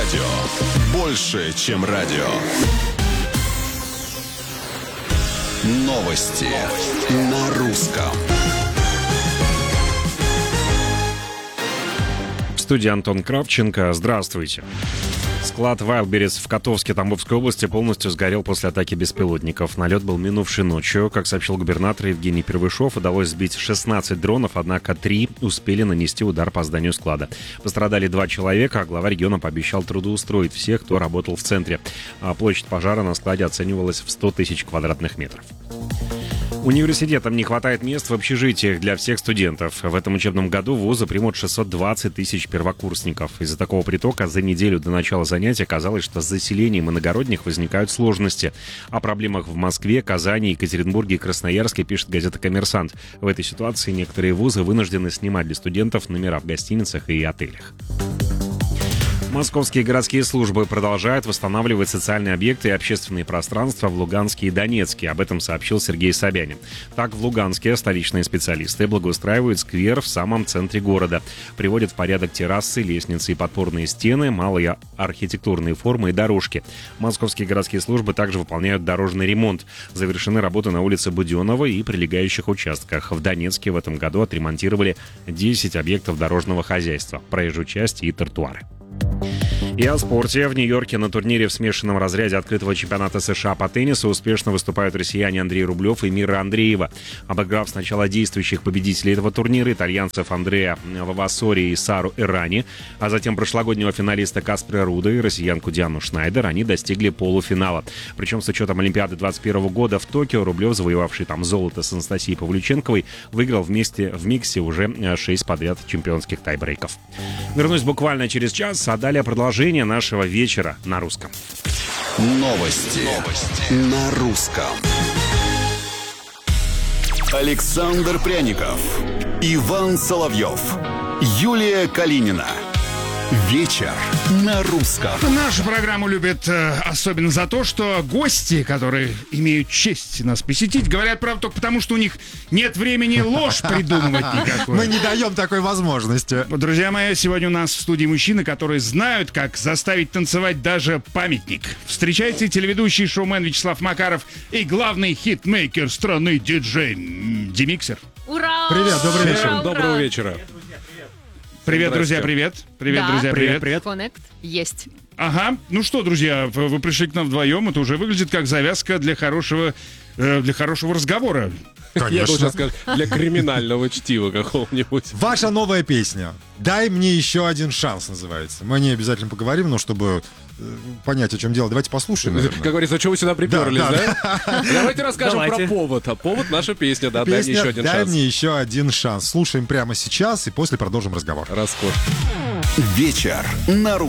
радио. Больше, чем радио. Новости на русском. В студии Антон Кравченко. Здравствуйте. Склад Wildberries в Котовске Тамбовской области полностью сгорел после атаки беспилотников. Налет был минувшей ночью. Как сообщил губернатор Евгений Первышов, удалось сбить 16 дронов, однако 3 успели нанести удар по зданию склада. Пострадали 2 человека, а глава региона пообещал трудоустроить всех, кто работал в центре. А площадь пожара на складе оценивалась в 100 тысяч квадратных метров. Университетам не хватает мест в общежитиях для всех студентов. В этом учебном году вузы примут 620 тысяч первокурсников. Из-за такого притока за неделю до начала занятий оказалось, что с заселением иногородних возникают сложности. О проблемах в Москве, Казани, Екатеринбурге и Красноярске пишет газета «Коммерсант». В этой ситуации некоторые вузы вынуждены снимать для студентов номера в гостиницах и отелях. Московские городские службы продолжают восстанавливать социальные объекты и общественные пространства в Луганске и Донецке. Об этом сообщил Сергей Собянин. Так, в Луганске столичные специалисты благоустраивают сквер в самом центре города. Приводят в порядок террасы, лестницы и подпорные стены, малые архитектурные формы и дорожки. Московские городские службы также выполняют дорожный ремонт. Завершены работы на улице Буденова и прилегающих участках. В Донецке в этом году отремонтировали 10 объектов дорожного хозяйства, проезжую часть и тротуары. И о спорте. В Нью-Йорке на турнире в смешанном разряде открытого чемпионата США по теннису успешно выступают россияне Андрей Рублев и Мира Андреева. Обыграв сначала действующих победителей этого турнира, итальянцев Андреа Вавассори и Сару Эррани, а затем прошлогоднего финалиста Каспера Руда и россиянку Диану Шнайдер, они достигли полуфинала. Причем с учетом Олимпиады 2021 года в Токио, Рублев, завоевавший там золото с Анастасией Павлюченковой, выиграл в миксе уже 6 подряд чемпионских тайбрейков. Вернусь буквально через час, а далее продолжение нашего вечера на русском. Новости на русском. Александр Пряников, Иван Соловьев, Юлия Калинина. Вечер на русском. Нашу программу любят особенно за то, что гости, которые имеют честь нас посетить, говорят правду только потому, что у них нет времени ложь придумывать никакой. Мы не даем такой возможности. Друзья мои, сегодня у нас в студии мужчины, которые знают, как заставить танцевать даже памятник. Встречайте телеведущий шоумен Вячеслав Макаров и главный хитмейкер страны диджей Демиксер. Ура! Привет, добрый вечер. Ура, ура. Доброго вечера. Привет, друзья, привет. Привет, Да. друзья, привет. Привет. Коннект есть. Ага, ну что, друзья, вы пришли к нам вдвоем, это уже выглядит как завязка для хорошего разговора. Я должен сказать, для криминального чтива какого-нибудь. Ваша новая песня «Дай мне еще один шанс» называется. Мы о ней обязательно поговорим, но чтобы понять, о чем дело, давайте послушаем, Как наверное. говорится, а что вы сюда приперлись, да? Давайте расскажем про повод. А повод — наша песня, да, дай мне еще один «Дай шанс. мне еще один шанс». Слушаем прямо сейчас и после продолжим разговор. Роскошь. Вечер на русском.